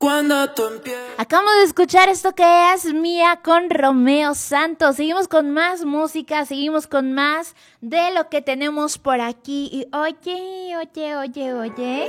Acabamos de escuchar esto que es Mía con Romeo Santos. Seguimos con más música, seguimos con más de lo que tenemos por aquí. Y oye.